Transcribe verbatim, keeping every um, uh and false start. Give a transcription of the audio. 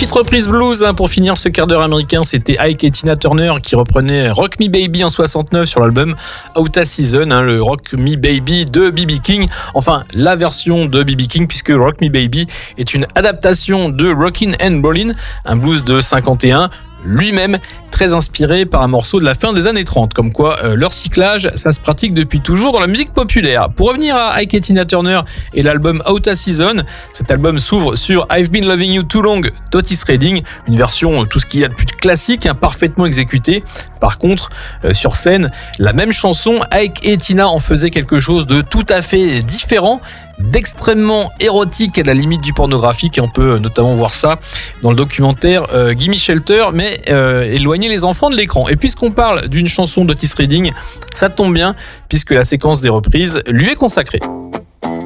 petite reprise blues hein, pour finir ce quart d'heure américain. C'était Ike et Tina Turner qui reprenaient Rock Me Baby en soixante-neuf sur l'album Out of Season, hein, le Rock Me Baby de B B King. Enfin, la version de B B King, puisque Rock Me Baby est une adaptation de Rockin' and Rollin', un blues de cinquante et un, lui-même très inspiré par un morceau de la fin des années trente. Comme quoi, euh, leur cyclage, ça se pratique depuis toujours dans la musique populaire. Pour revenir à Ike et Tina Turner et l'album Out of Season, cet album s'ouvre sur I've Been Loving You Too Long d'Otis Redding, une version, tout ce qu'il y a de plus classique, hein, parfaitement exécutée. Par contre, euh, sur scène, la même chanson, Ike et Tina en faisaient quelque chose de tout à fait différent, d'extrêmement érotique à la limite du pornographique, et on peut notamment voir ça dans le documentaire euh, Gimme Shelter, mais euh, éloigner les enfants de l'écran. Et puisqu'on parle d'une chanson d'Otis Redding, ça tombe bien puisque la séquence des reprises lui est consacrée.